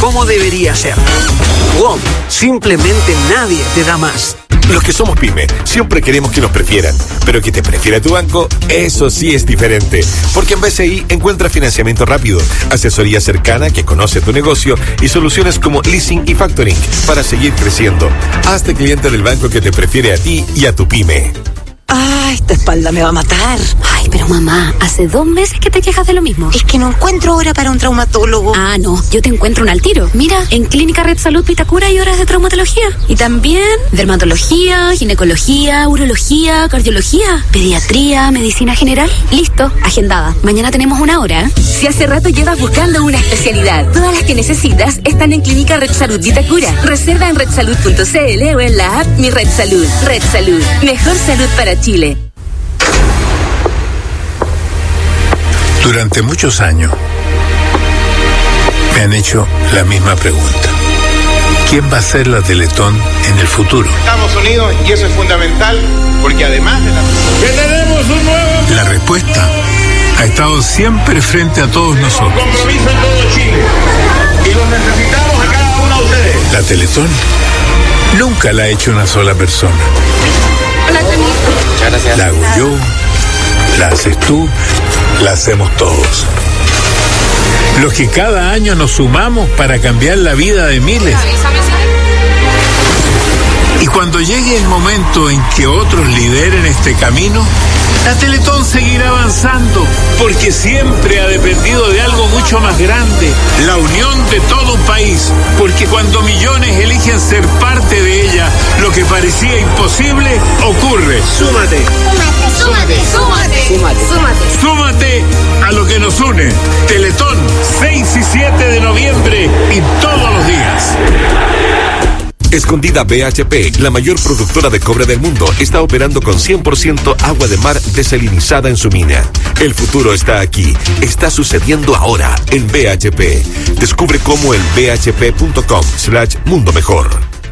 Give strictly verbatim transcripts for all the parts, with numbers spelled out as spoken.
como debería ser. W O M, simplemente nadie te da más. Los que somos pyme, siempre queremos que nos prefieran, pero que te prefiera tu banco, eso sí es diferente. Porque en B C I encuentras financiamiento rápido, asesoría cercana que conoce tu negocio y soluciones como leasing y factoring para seguir creciendo. Hazte cliente del banco que te prefiere a ti y a tu pyme. ¡Ay, esta espalda me va a matar! Ay, pero mamá, hace dos meses que te quejas de lo mismo. Es que no encuentro hora para un traumatólogo. Ah, no, yo te encuentro un al tiro. Mira, en Clínica Red Salud Vitacura hay horas de traumatología. Y también dermatología, ginecología, urología, cardiología, pediatría, medicina general. Listo, agendada. Mañana tenemos una hora. Si hace rato llevas buscando una especialidad, todas las que necesitas están en Clínica Red Salud Vitacura. Reserva en red salud punto c l o en la app Mi Red Salud. Red Salud, mejor salud para Chile. Durante muchos años me han hecho la misma pregunta. ¿Quién va a ser la Teletón en el futuro? Estamos unidos y eso es fundamental porque además de la... ¡Que tenemos un nuevo! La respuesta ha estado siempre frente a todos nosotros. Compromiso en todo Chile y los necesitamos a cada uno de ustedes. La Teletón nunca la ha hecho una sola persona. Hola, Muchas gracias. La hago yo, la haces tú, la hacemos todos. Los que cada año nos sumamos para cambiar la vida de miles. Y cuando llegue el momento en que otros lideren este camino, la Teletón seguirá avanzando, porque siempre ha dependido de algo mucho más grande, la unión de todo un país, porque cuando millones eligen ser parte de ella, lo que parecía imposible ocurre. Súmate. Súmate, súmate, súmate, súmate. Súmate a lo que nos une. Teletón, seis y siete de noviembre y todos los días. Escondida B H P, la mayor productora de cobre del mundo, está operando con cien por ciento agua de mar desalinizada en su mina. El futuro está aquí, está sucediendo ahora en B H P. Descubre cómo en b h p punto com slash mundo mejor.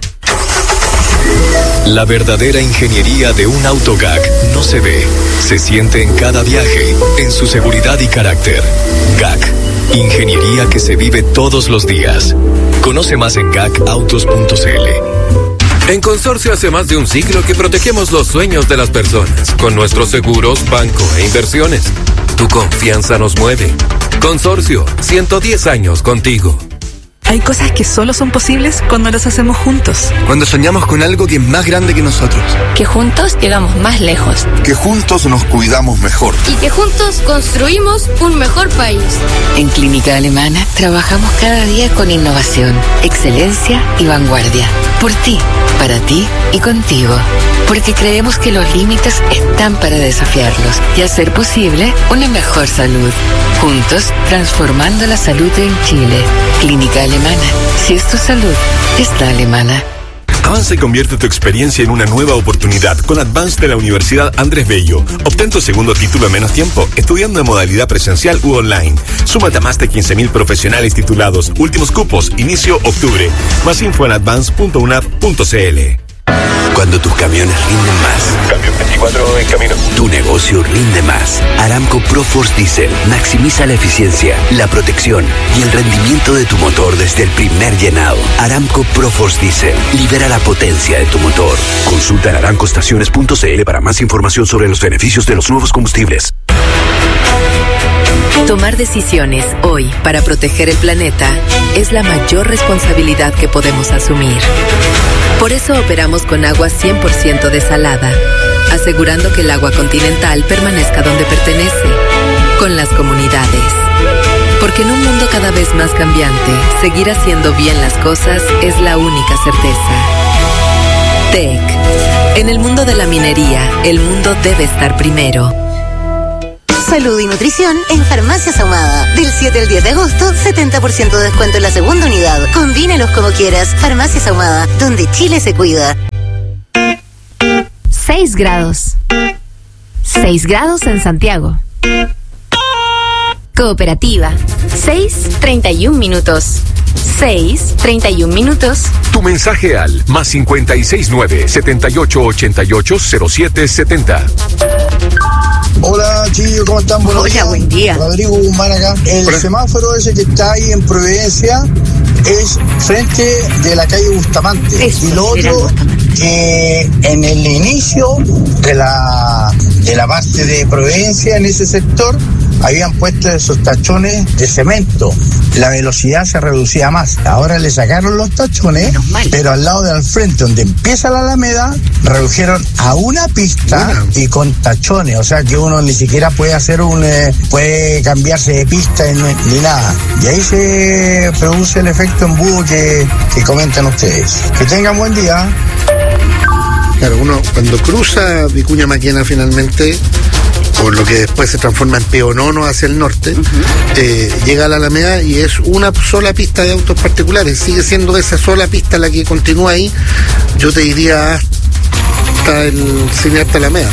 La verdadera ingeniería de un auto G A C no se ve, se siente en cada viaje, en su seguridad y carácter. G A C, ingeniería que se vive todos los días. Conoce más en gacautos punto c l. En Consorcio hace más de un siglo que protegemos los sueños de las personas con nuestros seguros, banco e inversiones. Tu confianza nos mueve. Consorcio, ciento diez años contigo. Hay cosas que solo son posibles cuando las hacemos juntos. Cuando soñamos con algo que es más grande que nosotros. Que juntos llegamos más lejos. Que juntos nos cuidamos mejor. Y que juntos construimos un mejor país. En Clínica Alemana trabajamos cada día con innovación, excelencia y vanguardia. Por ti, para ti y contigo. Porque creemos que los límites están para desafiarlos y hacer posible una mejor salud. Juntos, transformando la salud en Chile. Clínica Alemana. Si es tu salud, es la alemana. Avanza y convierte tu experiencia en una nueva oportunidad con Advance de la Universidad Andrés Bello. Obtén tu segundo título en menos tiempo, estudiando en modalidad presencial u online. Súmate a más de quince mil profesionales titulados. Últimos cupos, inicio octubre. Más info en advance punto u n a p punto c l. Cuando tus camiones rinden más. Camión veinticuatro en camino. Tu negocio rinde más. Aramco ProForce Diesel maximiza la eficiencia, la protección y el rendimiento de tu motor desde el primer llenado. Aramco ProForce Diesel libera la potencia de tu motor. Consulta en aramco estaciones punto c l para más información sobre los beneficios de los nuevos combustibles. Tomar decisiones hoy para proteger el planeta es la mayor responsabilidad que podemos asumir. Por eso operamos con agua cien por ciento desalada, asegurando que el agua continental permanezca donde pertenece, con las comunidades. Porque en un mundo cada vez más cambiante, seguir haciendo bien las cosas es la única certeza. T E C. En el mundo de la minería, el mundo debe estar primero. Salud y nutrición en Farmacias Ahumada. Del siete al diez de agosto, setenta por ciento de descuento en la segunda unidad. Combínalos como quieras. Farmacias Ahumada, donde Chile se cuida. seis grados. seis grados en Santiago. Cooperativa. seis, treinta y un minutos. seis, treinta y un minutos. Tu mensaje al más cincuenta y seis nueve, setenta y ocho ochenta y ocho cero siete setenta. Hola, chicos, ¿cómo están? Buenos Hola, días. Buen día. Rodrigo Guzmán acá. El Hola. Semáforo ese que está ahí en Providencia es frente de la calle Bustamante. Eso, y lo otro, que en el inicio de la, de la parte de Providencia, en ese sector, habían puesto esos tachones de cemento. La velocidad se reducía más. Ahora le sacaron los tachones, pero al lado de al frente, donde empieza la Alameda, redujeron a una pista bueno. y con tachones. O sea que uno ni siquiera puede hacer un... Eh, puede cambiarse de pista ni, ni nada. Y ahí se produce el efecto embudo que, que comentan ustedes. Que tengan buen día. Claro, uno cuando cruza Vicuña Maquena finalmente, por lo que después se transforma en Peonono hacia el norte, uh-huh. eh, llega a la Alameda y es una sola pista de autos particulares. Sigue siendo esa sola pista la que continúa ahí. Yo te diría hasta el Cine Arte Alameda.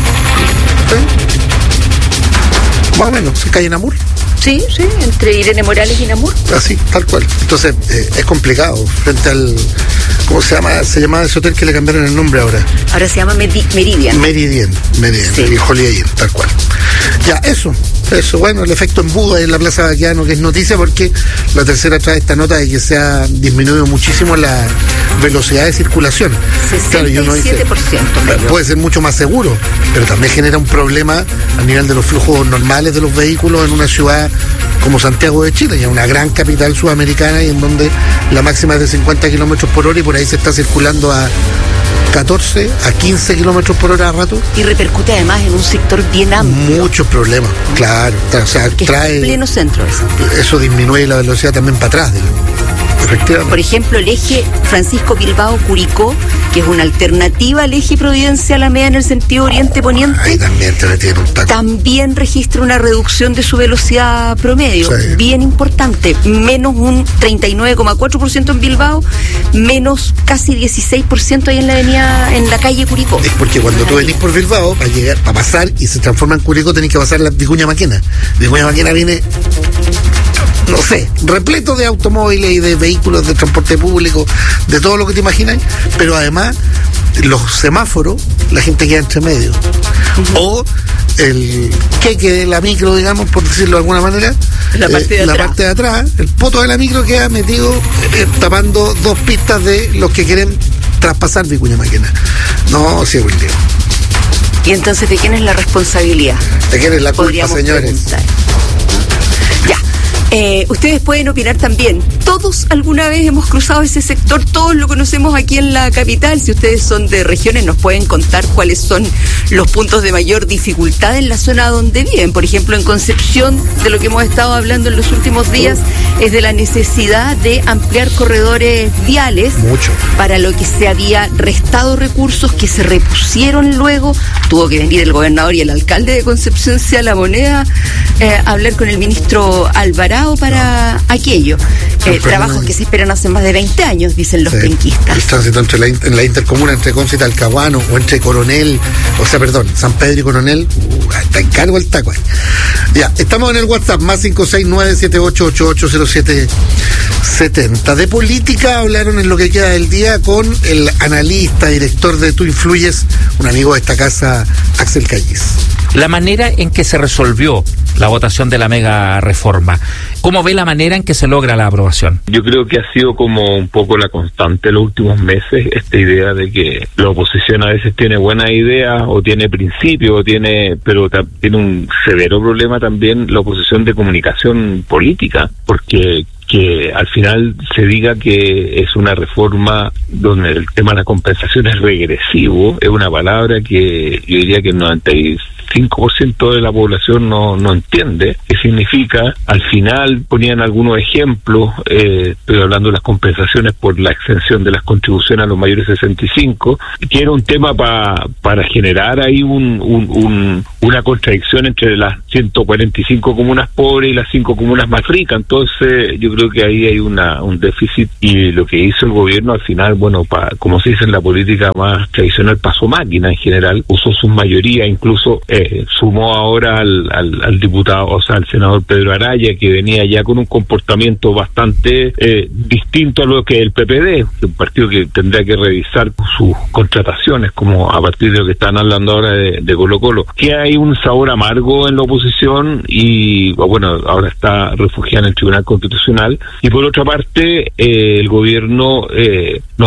¿Sí? Más o menos, ¿se cae en Namur? Sí, sí, entre Irene Morales y Namur. Así, tal cual. Entonces, eh, es complicado frente al... ¿Cómo se llama? Se llamaba ese hotel que le cambiaron el nombre ahora. Ahora se llama Medi- Meridian. Meridian, Meridian, sí. El Holiday Inn, tal cual. Ya, eso, eso, bueno, el efecto embudo en la Plaza Baqueano, que es noticia porque la tercera trae esta nota de que se ha disminuido muchísimo la velocidad de circulación. sesenta y siete por ciento. Claro, dice, puede ser mucho más seguro, pero también genera un problema a nivel de los flujos normales de los vehículos en una ciudad como Santiago de Chile, ya una gran capital sudamericana y en donde la máxima es de cincuenta kilómetros por hora y por ahí se está circulando a catorce a quince kilómetros por hora a rato. Y repercute además en un sector bien amplio. Muchos problemas, claro. O sea, que trae. Es pleno centro eso. Eso disminuye la velocidad también para atrás, digamos. Efectivamente. Por ejemplo, el eje Francisco Bilbao-Curicó, que es una alternativa al eje Providencia-Alameda en el sentido oriente-poniente. Ahí también te metieron un taco. También registra una reducción de su velocidad promedio, sí. Bien importante, menos un treinta y nueve coma cuatro por ciento en Bilbao, menos casi dieciséis por ciento ahí en la avenida, en la calle Curicó. Es porque cuando tú venís por Bilbao, para llegar, para pasar y se transforma en Curicó, tenés que pasar la Vicuña Maquena. Vicuña Maquena viene, no sé, repleto de automóviles y de vehículos de transporte público, de todo lo que te imaginas, pero además los semáforos, la gente queda entre medio. Uh-huh. O el queque de la micro, digamos, por decirlo de alguna manera, la parte de, eh, la atrás. parte de atrás, el poto de la micro queda metido eh, tapando dos pistas de los que quieren traspasar Vicuña Maquena. No, sí, buen lío. Y entonces, ¿de quién es la responsabilidad? ¿De quién es la culpa, señores? Preguntar. Ya. Eh, ustedes pueden opinar también. Todos alguna vez hemos cruzado ese sector, todos lo conocemos aquí en la capital. Si ustedes son de regiones, nos pueden contar cuáles son los puntos de mayor dificultad en la zona donde viven. Por ejemplo, en Concepción, de lo que hemos estado hablando en los últimos días, es de la necesidad de ampliar corredores viales. Mucho. Para lo que se había restado recursos que se repusieron luego. Tuvo que venir el gobernador y el alcalde de Concepción, sea la moneda, eh, a hablar con el ministro Alvarado para no. aquello. Eh, trabajos que se esperan hace más de veinte años, dicen los sí, penquistas. El tránsito entre la, en la intercomuna entre Conce y Talcahuano, o entre Coronel, o sea, perdón, San Pedro y Coronel, uh, está en cargo el taco ahí. Ya, estamos en el WhatsApp, más cinco seis nueve siete ocho ocho ocho cero siete siete cero. De política hablaron en lo que queda del día con el analista, director de Tú Influyes, un amigo de esta casa, Axel Callis. La manera en que se resolvió la votación de la mega reforma, ¿cómo ve la manera en que se logra la aprobación? Yo creo que ha sido como un poco la constante en los últimos meses, esta idea de que la oposición a veces tiene buenas ideas o tiene principios, o tiene, pero ta- tiene un severo problema también la oposición de comunicación política, porque que al final se diga que es una reforma donde el tema de la compensación es regresivo, es una palabra que yo diría que el noventa y cinco por ciento de la población no, no entiende qué significa. Al final ponían algunos ejemplos, eh, estoy hablando de las compensaciones por la exención de las contribuciones a los mayores de sesenta y cinco, que era un tema pa, para generar ahí un, un, un, una contradicción entre las ciento cuarenta y cinco comunas pobres y las cinco comunas más ricas. Entonces yo creo que ahí hay una un déficit, y lo que hizo el gobierno al final, bueno, pa, como se dice en la política más tradicional, pasó máquina en general, usó sus mayorías, incluso eh, sumó ahora al, al, al diputado, o sea, al senador Pedro Araya, que venía ya con un comportamiento bastante eh, distinto a lo que el P P D, un partido que tendrá que revisar sus contrataciones, como a partir de lo que están hablando ahora de, de Colo Colo, que hay un sabor amargo en la oposición y, bueno, ahora está refugiada en el Tribunal Constitucional, y por otra parte, eh, el gobierno, eh, no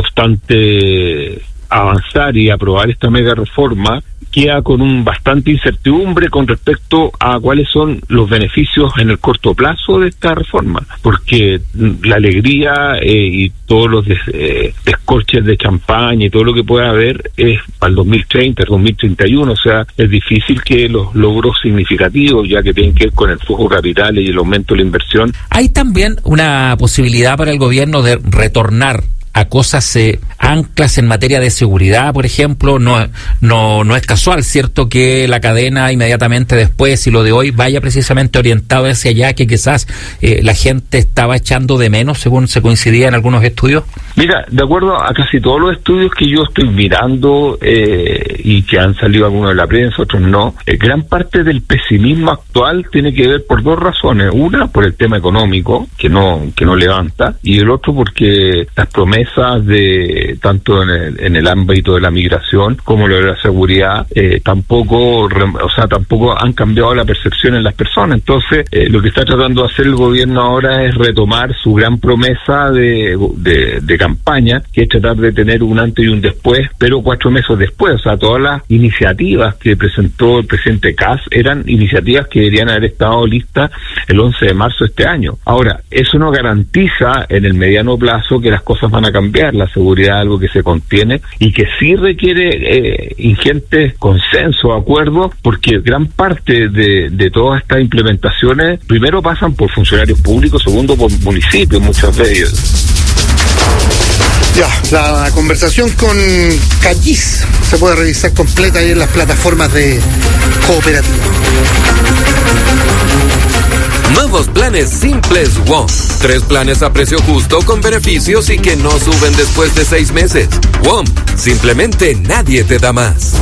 obstante avanzar y aprobar esta mega reforma, queda con un bastante incertidumbre con respecto a cuáles son los beneficios en el corto plazo de esta reforma, porque la alegría eh, y todos los des, eh, descorches de champaña y todo lo que pueda haber es para el dos mil treinta, el dos mil treinta y uno, o sea, es difícil que los logros significativos, ya que tienen que ver con el flujo de capitales y el aumento de la inversión. Hay también una posibilidad para el gobierno de retornar a cosas eh, anclas en materia de seguridad, por ejemplo. No, no, no es casual, ¿cierto?, que la cadena inmediatamente después y lo de hoy vaya precisamente orientado hacia allá, que quizás eh, la gente estaba echando de menos, según se coincidía en algunos estudios. Mira, de acuerdo a casi todos los estudios que yo estoy mirando eh, y que han salido algunos de la prensa, otros no, eh, gran parte del pesimismo actual tiene que ver por dos razones. Una, por el tema económico, que no que no levanta, y el otro porque las promesas de tanto en el, en el ámbito de la migración como lo de la seguridad eh, tampoco, o sea, tampoco han cambiado la percepción en las personas. Entonces, eh, lo que está tratando de hacer el gobierno ahora es retomar su gran promesa de, de, de campaña, que es tratar de tener un antes y un después, pero cuatro meses después. O sea, todas las iniciativas que presentó el presidente Kast eran iniciativas que deberían haber estado listas el once de marzo de este año. Ahora, eso no garantiza en el mediano plazo que las cosas van a cambiar. La seguridad es algo que se contiene y que sí requiere eh, ingentes consensos, acuerdos, porque gran parte de, de todas estas implementaciones primero pasan por funcionarios públicos, segundo por municipios, muchas de ellos. Ya, la conversación con Callis se puede revisar completa ahí en las plataformas de cooperativa. Nuevos planes simples WOM. Tres planes a precio justo con beneficios y que no suben después de seis meses. WOM, simplemente nadie te da más.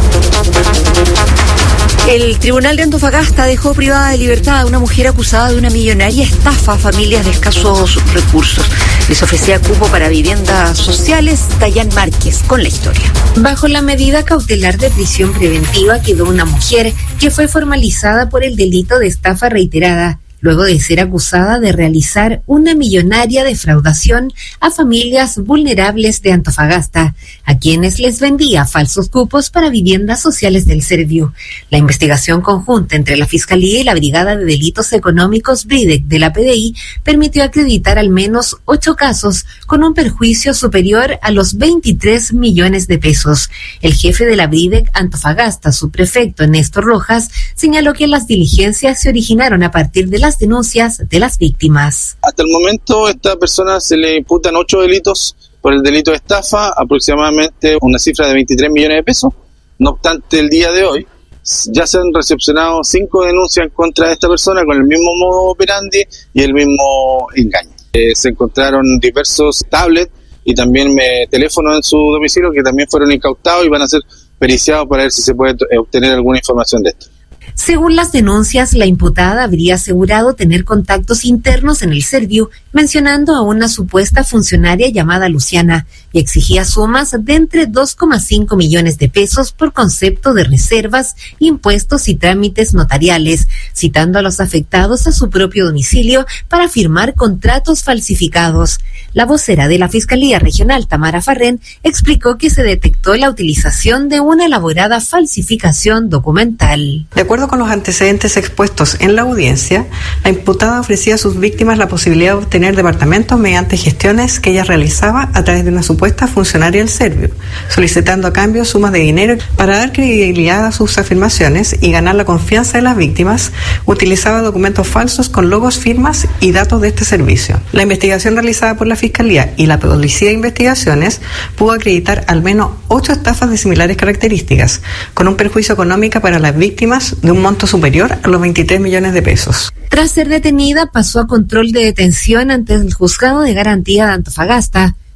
El Tribunal de Antofagasta dejó privada de libertad a una mujer acusada de una millonaria estafa a familias de escasos recursos. Les ofrecía cupo para viviendas sociales. Dayan Márquez con la historia. Bajo la medida cautelar de prisión preventiva quedó una mujer que fue formalizada por el delito de estafa reiterada, luego de ser acusada de realizar una millonaria defraudación a familias vulnerables de Antofagasta, a quienes les vendía falsos cupos para viviendas sociales del Servio. La investigación conjunta entre la Fiscalía y la Brigada de Delitos Económicos BRIDEC de la P D I permitió acreditar al menos ocho casos con un perjuicio superior a los veintitrés millones de pesos. El jefe de la BRIDEC Antofagasta, subprefecto Néstor Rojas, señaló que las diligencias se originaron a partir de la las denuncias de las víctimas. Hasta el momento a esta persona se le imputan ocho delitos por el delito de estafa, aproximadamente una cifra de veintitrés millones de pesos. No obstante, el día de hoy ya se han recepcionado cinco denuncias en contra de esta persona con el mismo modo operandi y el mismo engaño. Eh, se encontraron diversos tablets y también eh, teléfonos en su domicilio que también fueron incautados y van a ser periciados para ver si se puede obtener alguna información de esto. Según las denuncias, la imputada habría asegurado tener contactos internos en el Servio, mencionando a una supuesta funcionaria llamada Luciana, y exigía sumas de entre dos coma cinco millones de pesos por concepto de reservas, impuestos y trámites notariales, citando a los afectados a su propio domicilio para firmar contratos falsificados. La vocera de la Fiscalía Regional, Tamara Farrén, explicó que se detectó la utilización de una elaborada falsificación documental. De acuerdo con los antecedentes expuestos en la audiencia, la imputada ofrecía a sus víctimas la posibilidad de obtener departamentos mediante gestiones que ella realizaba a través de una supuesta funcionaria del Servio, solicitando a cambio sumas de dinero. Para dar credibilidad a sus afirmaciones y ganar la confianza de las víctimas, utilizaba documentos falsos con logos, firmas y datos de este servicio. La investigación realizada por la Fiscalía y la Policía de Investigaciones pudo acreditar al menos ocho estafas de similares características, con un perjuicio económico para las víctimas de un monto superior a los veintitrés millones de pesos. Tras ser detenida, pasó a control de detención ante el Juzgado de Garantía de Antofagasta.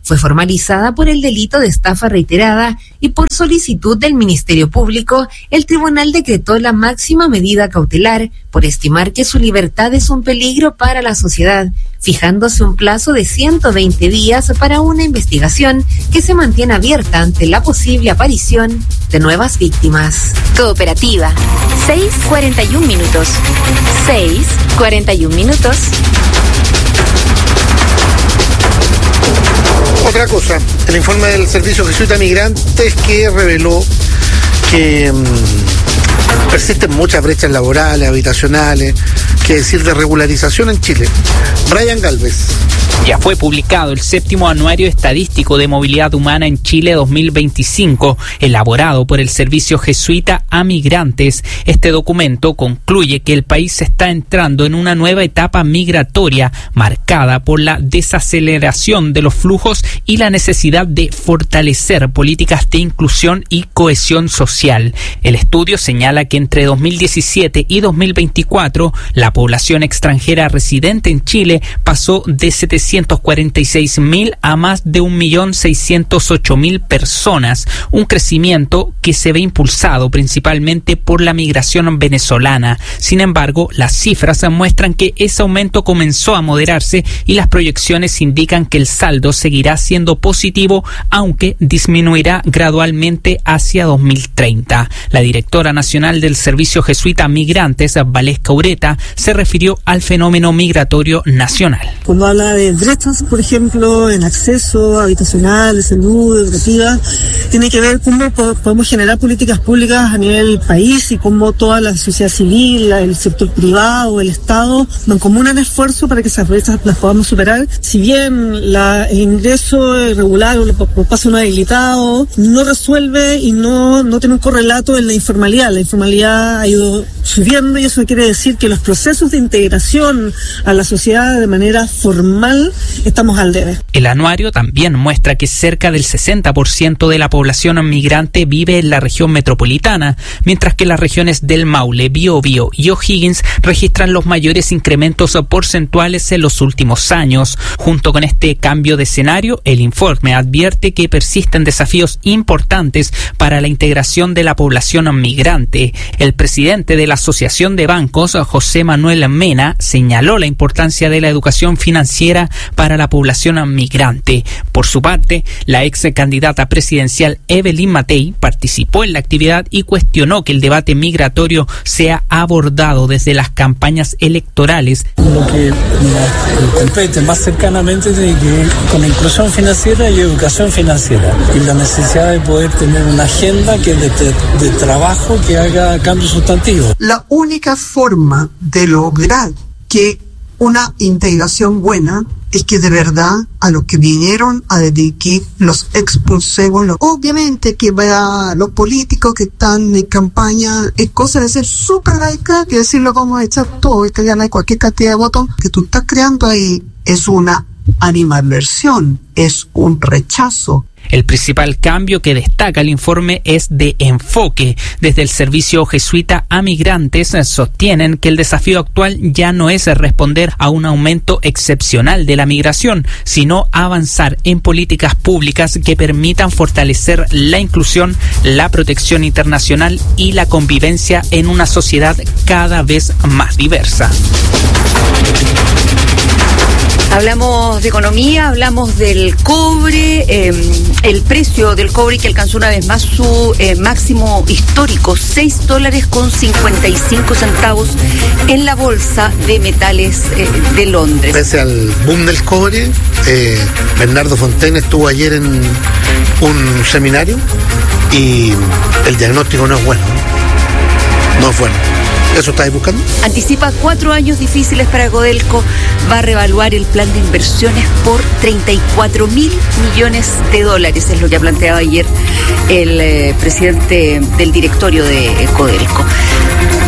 fue formalizada por el delito de estafa reiterada y por solicitud del Ministerio Público, el tribunal decretó la máxima medida cautelar por estimar que su libertad es un peligro para la sociedad, fijándose un plazo de ciento veinte días para una investigación que se mantiene abierta ante la posible aparición de nuevas víctimas. Cooperativa, seis cuarenta y un minutos. seis cuarenta y un minutos. Otra cosa, el informe del Servicio Jesuita Migrantes que reveló que mmm, persisten muchas brechas laborales, habitacionales, que decir de regularización en Chile. Brian Galvez. Ya fue publicado el séptimo anuario estadístico de movilidad humana en Chile dos mil veinticinco, elaborado por el Servicio Jesuita a Migrantes. Este documento concluye que el país está entrando en una nueva etapa migratoria marcada por la desaceleración de los flujos y la necesidad de fortalecer políticas de inclusión y cohesión social. El estudio señala que entre dos mil diecisiete y dos mil veinticuatro la población extranjera residente en Chile pasó de setecientos cuarenta y seis mil a más de un millón seiscientos ocho mil personas, un crecimiento que se ve impulsado principalmente por la migración venezolana. Sin embargo, las cifras muestran que ese aumento comenzó a moderarse y las proyecciones indican que el saldo seguirá siendo positivo, aunque disminuirá gradualmente hacia dos mil treinta. La directora nacional del Servicio Jesuita a Migrantes, Valesca Ureta, se refirió al fenómeno migratorio nacional. Cuando habla de brechas, por ejemplo, en acceso habitacional, de salud, educativa, tiene que ver cómo podemos generar políticas públicas a nivel país y cómo toda la sociedad civil, el sector privado, el Estado, mancomunan esfuerzo para que esas brechas las podamos superar. Si bien la, el ingreso irregular o por paso no habilitado no resuelve y no, no tiene un correlato en la informalidad, la informalidad ha ido subiendo y eso quiere decir que los procesos de integración a la sociedad de manera formal estamos al debe. El anuario también muestra que cerca del sesenta por ciento de la población migrante vive en la región metropolitana, mientras que las regiones del Maule, Biobío y O'Higgins registran los mayores incrementos porcentuales en los últimos años. Junto con este cambio de escenario, el informe advierte que persisten desafíos importantes para la integración de la población migrante. El presidente de la Asociación de Bancos, José Manuel Mena, señaló la importancia de la educación financiera para la población migrante. Por su parte, la ex candidata presidencial Evelyn Matei participó en la actividad y cuestionó que el debate migratorio sea abordado desde las campañas electorales. Lo que nos compete más cercanamente tiene que ver con la inclusión financiera y educación financiera y la necesidad de poder tener una agenda que de, de, de trabajo que haga cambios sustantivos. La única forma de lograr que una integración buena es que de verdad a los que vinieron a delinquir los expulsemos. Obviamente que para los políticos que están en campaña es cosa de ser súper laica, que decirlo como echar todo y que ganar cualquier cantidad de votos que tú estás creando ahí es una animadversión, es un rechazo. El principal cambio que destaca el informe es de enfoque. Desde el Servicio Jesuita a Migrantes sostienen que el desafío actual ya no es responder a un aumento excepcional de la migración, sino avanzar en políticas públicas que permitan fortalecer la inclusión, la protección internacional y la convivencia en una sociedad cada vez más diversa. Hablamos de economía, hablamos del cobre, eh, el precio del cobre que alcanzó una vez más su eh, máximo histórico, seis dólares con cincuenta y cinco centavos en la bolsa de metales eh, de Londres. Pese al boom del cobre, eh, Bernardo Fontaine estuvo ayer en un seminario y el diagnóstico no es bueno, no es bueno. ¿Eso estáis buscando? Anticipa cuatro años difíciles para Codelco. Va a reevaluar el plan de inversiones por treinta y cuatro mil millones de dólares. Es lo que ha planteado ayer el eh, presidente del directorio de Codelco.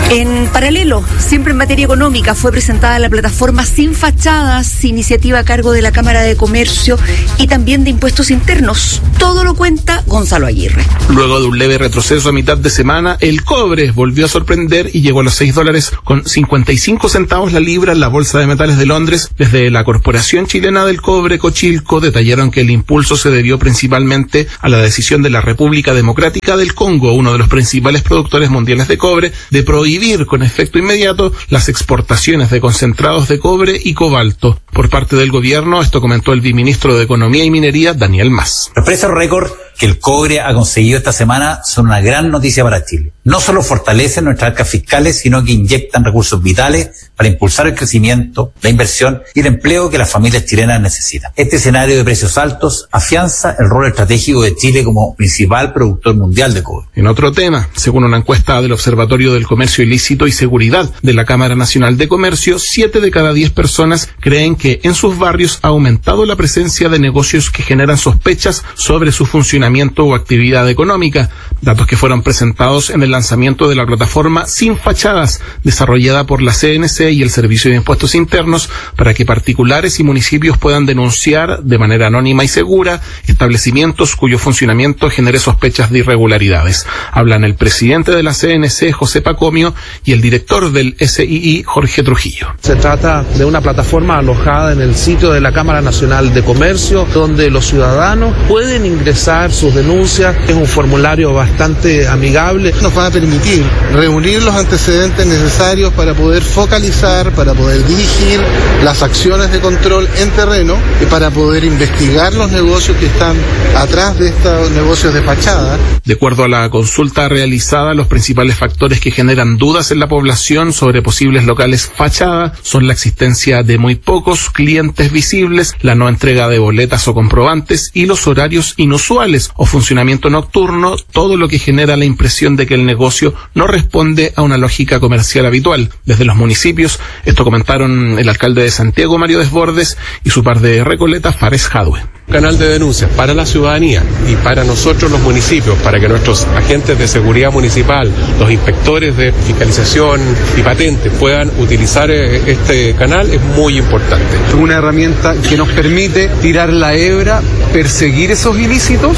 En paralelo, siempre en materia económica, fue presentada la plataforma Sin Fachadas, iniciativa a cargo de la Cámara de Comercio y también de Impuestos Internos. Todo lo cuenta Gonzalo Aguirre. Luego de un leve retroceso a mitad de semana, el cobre volvió a sorprender y llegó a los seis dólares con cincuenta y cinco centavos la libra en la Bolsa de Metales de Londres. Desde la Corporación Chilena del Cobre, Cochilco, detallaron que el impulso se debió principalmente a la decisión de la República Democrática del Congo, uno de los principales productores mundiales de cobre, de prohibir con efecto inmediato las exportaciones de concentrados de cobre y cobalto. Por parte del gobierno, esto comentó el viceministro de Economía y Minería, Daniel Mas. Los precios récord que el cobre ha conseguido esta semana son una gran noticia para Chile. No solo fortalecen nuestras arcas fiscales, sino que inyectan recursos vitales para impulsar el crecimiento, la inversión y el empleo que las familias chilenas necesitan. Este escenario de precios altos afianza el rol estratégico de Chile como principal productor mundial de cobre. En otro tema, según una encuesta del Observatorio del Comercio Ilícito y Seguridad de la Cámara Nacional de Comercio, siete de cada diez personas creen que en sus barrios ha aumentado la presencia de negocios que generan sospechas sobre su funcionamiento o actividad económica, datos que fueron presentados en el lanzamiento de la plataforma Sin Fachadas, desarrollada por la C N C y el Servicio de Impuestos Internos, para que particulares y municipios puedan denunciar de manera anónima y segura establecimientos cuyo funcionamiento genere sospechas de irregularidades. Hablan el presidente de la C N C, José Pacomio, y el director del S I I, Jorge Trujillo. Se trata de una plataforma alojada en el sitio de la Cámara Nacional de Comercio, donde los ciudadanos pueden ingresar sus denuncias. Es un formulario bastante amigable. Nos va a permitir reunir los antecedentes necesarios para poder focalizar, para poder dirigir las acciones de control en terreno y para poder investigar los negocios que están atrás de estos negocios de fachada. De acuerdo a la consulta realizada, los principales factores que generan dudas en la población sobre posibles locales fachada son la existencia de muy pocos clientes visibles, la no entrega de boletas o comprobantes y los horarios inusuales o funcionamiento nocturno, todo lo que genera la impresión de que el negocio no responde a una lógica comercial habitual. Desde los municipios, esto comentaron el alcalde de Santiago, Mario Desbordes, y su par de Recoleta, Fares Jadwe. Canal de denuncias para la ciudadanía y para nosotros los municipios, para que nuestros agentes de seguridad municipal, los inspectores de fiscalización y patentes puedan utilizar este canal, es muy importante. Es una herramienta que nos permite tirar la hebra, perseguir esos ilícitos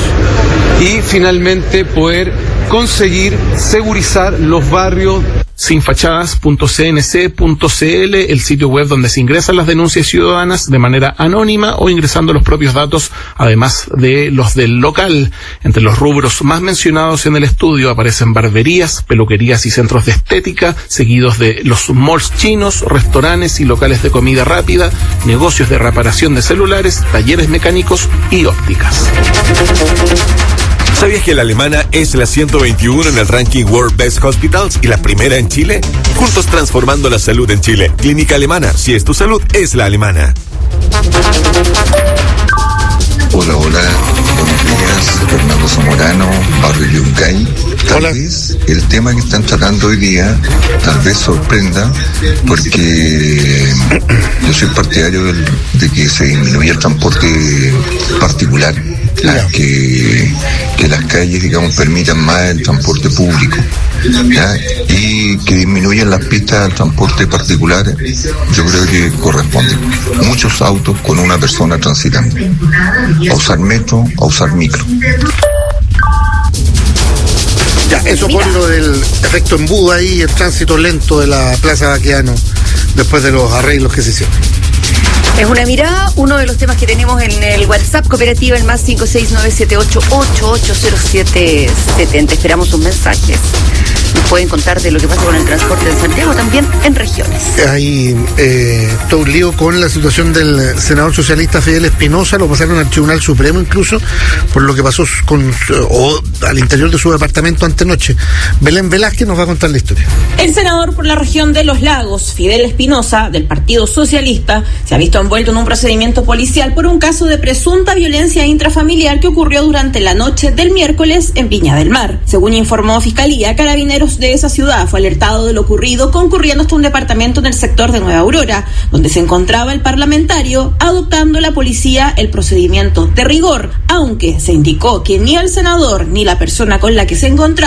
y finalmente poder conseguir segurizar los barrios. Sinfachadas punto c n c punto c l, el sitio web donde se ingresan las denuncias ciudadanas de manera anónima o ingresando los propios datos, además de los del local. Entre los rubros más mencionados en el estudio aparecen barberías, peluquerías y centros de estética, seguidos de los malls chinos, restaurantes y locales de comida rápida, negocios de reparación de celulares, talleres mecánicos y ópticas. ¿Sabías que la alemana es la ciento veintiuno en el ranking World Best Hospitals y la primera en Chile? Juntos transformando la salud en Chile. Clínica Alemana. Si es tu salud, es la alemana. Hola, hola. Buenos días. Fernando Zamorano, Barrio Yungay. Tal hola. vez el tema que están tratando hoy día tal vez sorprenda porque yo soy partidario del, de que se disminuya el transporte particular. La, que, que las calles, digamos, permitan más el transporte público, ¿ya? Y que disminuyan las pistas al transporte particular, yo creo que corresponde. Muchos autos con una persona transitando. A usar metro, a usar micro. Ya, eso por lo del efecto embudo ahí, el tránsito lento de la Plaza Baqueano, después de los arreglos que se hicieron. Es una mirada, uno de los temas que tenemos en el WhatsApp cooperativa, el más cinco seis nueve siete ocho ocho ocho cero siete siete cero. Esperamos sus mensajes. Nos pueden contar de lo que pasa con el transporte en Santiago, también en regiones. Hay eh, todo un lío con la situación del senador socialista Fidel Espinosa, lo pasaron al Tribunal Supremo incluso, por lo que pasó con o al interior de su departamento antenoche. Belén Velázquez nos va a contar la historia. El senador por la región de Los Lagos, Fidel Espinosa, del Partido Socialista, se ha visto envuelto en un procedimiento policial por un caso de presunta violencia intrafamiliar que ocurrió durante la noche del miércoles en Viña del Mar. Según informó Fiscalía, Carabineros de esa ciudad fue alertado de lo ocurrido concurriendo hasta un departamento en el sector de Nueva Aurora, donde se encontraba el parlamentario, adoptando la policía el procedimiento de rigor, aunque se indicó que ni el senador ni la persona con la que se encontraba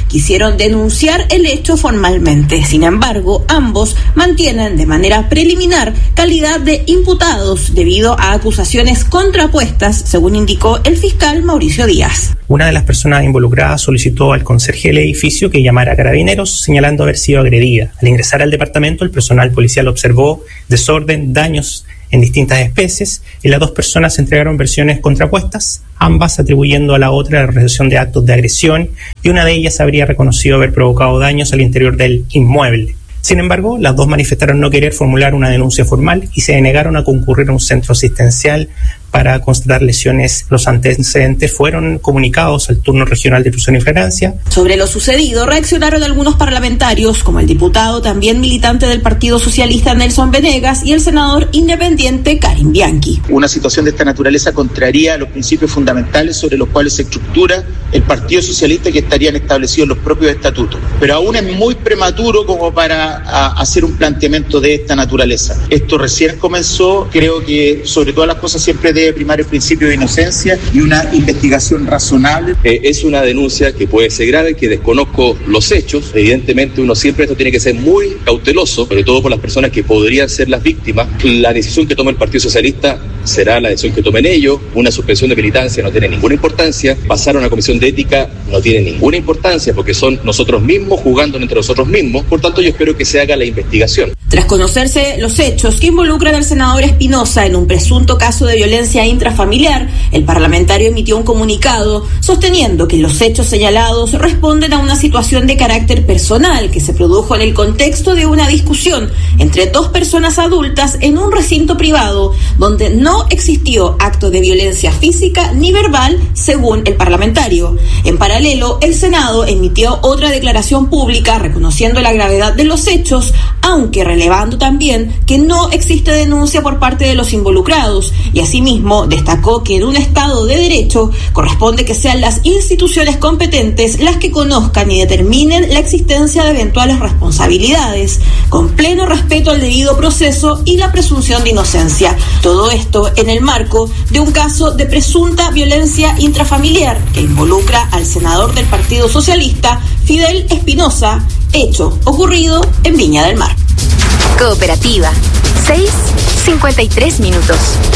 quisieron denunciar el hecho formalmente. Sin embargo, ambos mantienen de manera preliminar calidad de imputados debido a acusaciones contrapuestas, según indicó el fiscal Mauricio Díaz. Una de las personas involucradas solicitó al conserje del edificio que llamara a Carabineros, señalando haber sido agredida. Al ingresar al departamento, el personal policial observó desorden, daños en distintas especies, y las dos personas entregaron versiones contrapuestas, ambas atribuyendo a la otra la realización de actos de agresión, y una de ellas habría reconocido haber provocado daños al interior del inmueble. Sin embargo, las dos manifestaron no querer formular una denuncia formal y se negaron a concurrir a un centro asistencial para constatar lesiones. Los antecedentes fueron comunicados al turno regional de prisión y flagrancia. Sobre lo sucedido reaccionaron algunos parlamentarios, como el diputado también militante del Partido Socialista Nelson Venegas y el senador independiente Karim Bianchi. Una situación de esta naturaleza contraría los principios fundamentales sobre los cuales se estructura el Partido Socialista, que estarían establecidos en los propios estatutos. Pero aún es muy prematuro como para a, hacer un planteamiento de esta naturaleza. Esto recién comenzó. Creo que sobre todas las cosas siempre debe primar el principio de inocencia y una investigación razonable. Eh, es una denuncia que puede ser grave, que desconozco los hechos. Evidentemente uno siempre esto tiene que ser muy cauteloso, sobre todo por las personas que podrían ser las víctimas. La decisión que tome el Partido Socialista será la decisión que tomen ellos. Una suspensión de militancia no tiene ninguna importancia. Pasar a una comisión de ética no tiene ninguna importancia, porque son nosotros mismos jugando entre nosotros mismos. Por tanto, yo espero que se haga la investigación. Tras conocerse los hechos que involucran al senador Espinosa en un presunto caso de violencia intrafamiliar, el parlamentario emitió un comunicado sosteniendo que los hechos señalados responden a una situación de carácter personal que se produjo en el contexto de una discusión entre dos personas adultas en un recinto privado donde no existió acto de violencia física ni verbal, según el parlamentario. En paralelo, el Senado emitió otra declaración pública reconociendo la gravedad de los hechos, aunque relevando también que no existe denuncia por parte de los involucrados, y asimismo destacó que en un Estado de Derecho corresponde que sean las instituciones competentes las que conozcan y determinen la existencia de eventuales responsabilidades, con pleno respeto al debido proceso y la presunción de inocencia. Todo esto en el marco de un caso de presunta violencia intrafamiliar que involucra al senador del Partido Socialista, Fidel Espinosa, hecho ocurrido en Viña del Mar. Cooperativa, seis cincuenta y tres minutos.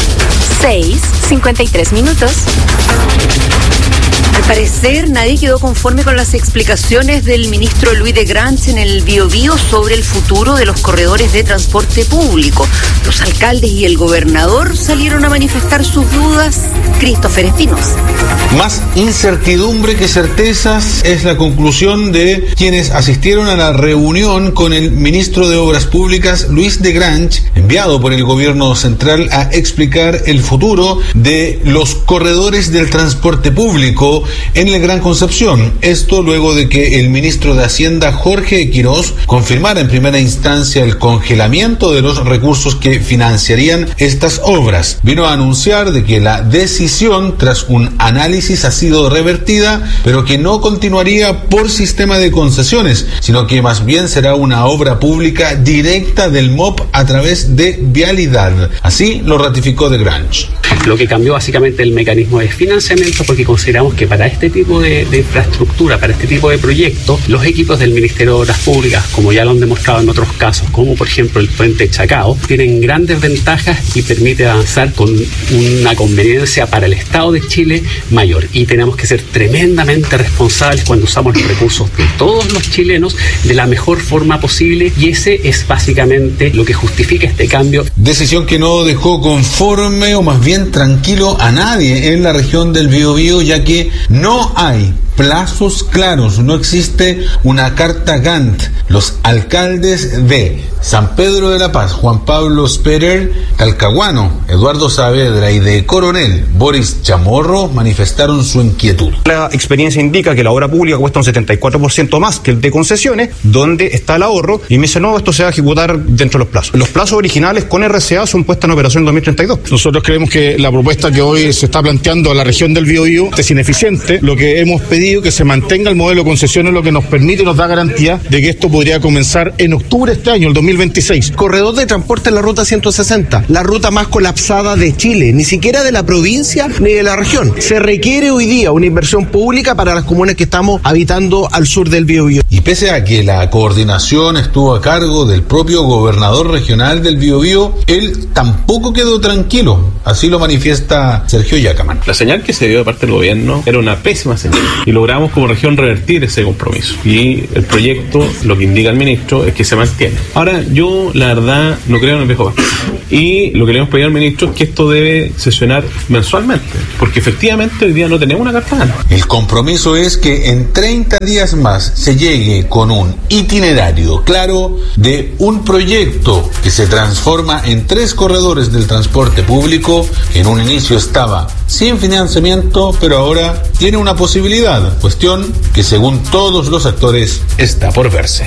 seis cincuenta y tres minutos. Al parecer, nadie quedó conforme con las explicaciones del ministro Luis de Granch en el Biobío sobre el futuro de los corredores de transporte público. Los alcaldes y el gobernador salieron a manifestar sus dudas. Christopher Espinosa. Más incertidumbre que certezas es la conclusión de quienes asistieron a la reunión con el ministro de Obras Públicas, Luis de Granch, enviado por el gobierno central a explicar el futuro de los corredores del transporte público en el Gran Concepción. Esto luego de que el ministro de Hacienda, Jorge Quirós, confirmara en primera instancia el congelamiento de los recursos que financiarían estas obras. Vino a anunciar de que la decisión, tras un análisis, ha sido revertida, pero que no continuaría por sistema de concesiones, sino que más bien será una obra pública directa del M O P a través de Vialidad. Así lo ratificó de Granch. Lo que cambió básicamente el mecanismo de financiamiento, porque consideramos que para este tipo de, de infraestructura, para este tipo de proyectos, los equipos del Ministerio de Obras Públicas, como ya lo han demostrado en otros casos, como por ejemplo el puente Chacao, tienen grandes ventajas y permite avanzar con una conveniencia para el Estado de Chile mayor. Y tenemos que ser tremendamente responsables cuando usamos los recursos de todos los chilenos de la mejor forma posible, y ese es básicamente lo que justifica este cambio. Decisión que no dejó conforme, o más bien tranquilo, a nadie en la región del Biobío, ya que no hay plazos claros, no existe una carta Gantt. Los alcaldes de San Pedro de la Paz, Juan Pablo Sperer, Talcahuano, Eduardo Saavedra, y de Coronel, Boris Chamorro, manifestaron su inquietud. La experiencia indica que la obra pública cuesta un setenta y cuatro por ciento más que el de concesiones, donde está el ahorro, y me dice, no, esto se va a ejecutar dentro de los plazos. Los plazos originales con R C A son puestos en operación en dos mil treinta y dos. Nosotros creemos que la propuesta que hoy se está planteando a la región del Biobío es ineficiente. Lo que hemos pedido que se mantenga el modelo de concesiones, lo que nos permite y nos da garantía de que esto podría comenzar en octubre de este año, el dos mil veintiséis. Corredor de transporte en la ruta ciento sesenta, la ruta más colapsada de Chile, ni siquiera de la provincia ni de la región. Se requiere hoy día una inversión pública para las comunas que estamos habitando al sur del Biobío. Y pese a que la coordinación estuvo a cargo del propio gobernador regional del Biobío, él tampoco quedó tranquilo. Así lo manifiesta Sergio Yacaman. La señal que se dio de parte del gobierno era una pésima señal y logramos como región revertir ese compromiso. Y el proyecto, lo que indica el ministro, es que se mantiene. Ahora, yo la verdad no creo en el viejo bastante. Y lo que le hemos pedido al ministro es que esto debe sesionar mensualmente, porque efectivamente hoy día no tenemos una carta gana. El compromiso es que en treinta días más se llegue con un itinerario claro de un proyecto que se transforma en tres corredores del transporte público, que en un inicio estaba sin financiamiento, pero ahora tiene una posibilidad, cuestión que según todos los actores está por verse.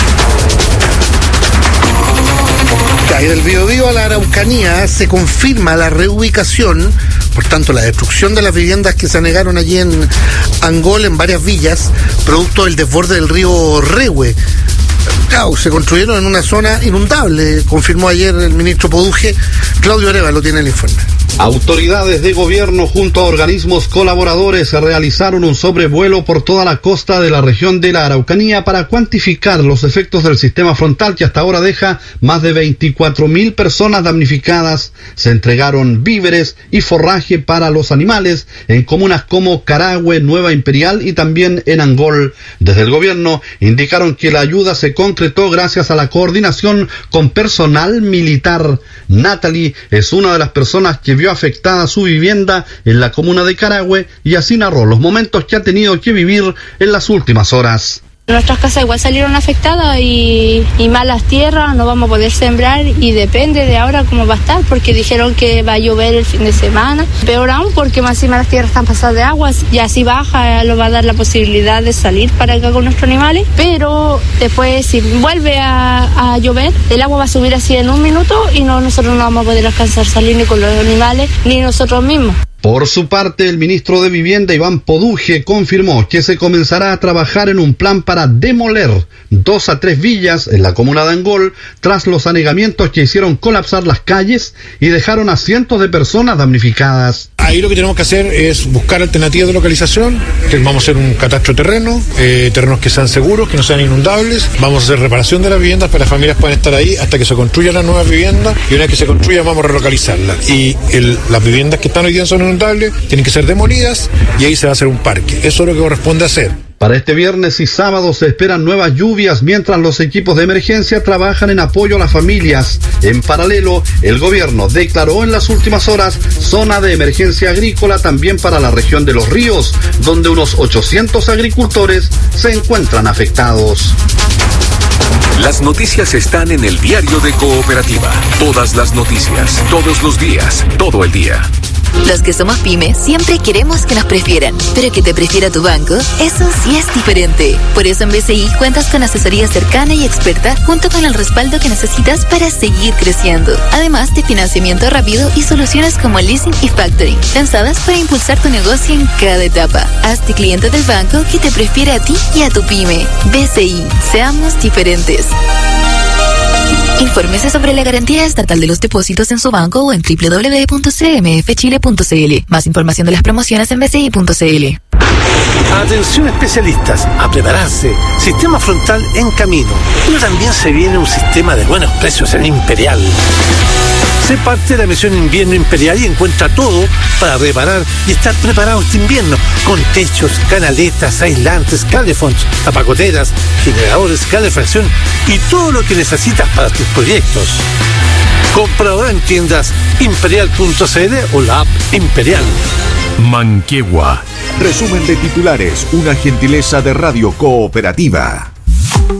Y del Biobío a la Araucanía se confirma la reubicación, por tanto la destrucción de las viviendas que se anegaron allí en Angol, en varias villas, producto del desborde del río Rehue. Claro, se construyeron en una zona inundable, confirmó ayer el ministro Poduje. Claudio Arevalo tiene el informe. Autoridades de gobierno junto a organismos colaboradores realizaron un sobrevuelo por toda la costa de la región de la Araucanía para cuantificar los efectos del sistema frontal que hasta ahora deja más de veinticuatro mil personas damnificadas. Se entregaron víveres y forraje para los animales en comunas como Carahue, Nueva Imperial y también en Angol. Desde el gobierno indicaron que la ayuda se concretó gracias a la coordinación con personal militar. Natalie es una de las personas que vio afectada su vivienda en la comuna de Carahue y así narró los momentos que ha tenido que vivir en las últimas horas. Nuestras casas igual salieron afectadas y, y malas tierras, no vamos a poder sembrar y depende de ahora cómo va a estar, porque dijeron que va a llover el fin de semana. Peor aún porque más encima las tierras están pasadas de aguas y así baja, lo va a dar la posibilidad de salir para acá con nuestros animales, pero después si vuelve a, a llover, el agua va a subir así en un minuto y no, nosotros no vamos a poder alcanzar a salir ni con los animales ni nosotros mismos. Por su parte, el ministro de Vivienda, Iván Poduje, confirmó que se comenzará a trabajar en un plan para demoler dos a tres villas en la comuna de Angol tras los anegamientos que hicieron colapsar las calles y dejaron a cientos de personas damnificadas. Ahí lo que tenemos que hacer es buscar alternativas de localización, que vamos a hacer un catastro de terreno, eh, terrenos que sean seguros, que no sean inundables, vamos a hacer reparación de las viviendas para que las familias puedan estar ahí hasta que se construyan las nuevas viviendas y una vez que se construyan vamos a relocalizarlas. Y el, las viviendas que están hoy día son inundables tienen que ser demolidas y ahí se va a hacer un parque. Eso es lo que corresponde hacer. Para este viernes y sábado se esperan nuevas lluvias mientras los equipos de emergencia trabajan en apoyo a las familias. En paralelo, el gobierno declaró en las últimas horas zona de emergencia agrícola también para la región de Los Ríos, donde unos ochocientos agricultores se encuentran afectados. Las noticias están en el diario de Cooperativa. Todas las noticias, todos los días, todo el día. Los que somos pyme siempre queremos que nos prefieran, pero que te prefiera tu banco, eso sí es diferente. Por eso en B C I cuentas con asesoría cercana y experta junto con el respaldo que necesitas para seguir creciendo. Además de financiamiento rápido y soluciones como leasing y factoring, pensadas para impulsar tu negocio en cada etapa. Hazte cliente del banco que te prefiere a ti y a tu pyme. B C I, seamos diferentes. Infórmese sobre la garantía estatal de los depósitos en su banco o en doble u doble u doble u punto c m f chile punto c l. Más información de las promociones en b c i punto c l. Atención especialistas, a prepararse. Sistema frontal en camino. Pero también se viene un sistema de buenos precios en Imperial. Sé parte de la misión invierno Imperial y encuentra todo para reparar y estar preparado este invierno. Con techos, canaletas, aislantes, calefonds, tapacoteras, generadores, calefacción y todo lo que necesitas para tus proyectos. Compra ahora en tiendas imperial punto c l o la app Imperial. Manquegua. Resumen de titulares, una gentileza de Radio Cooperativa.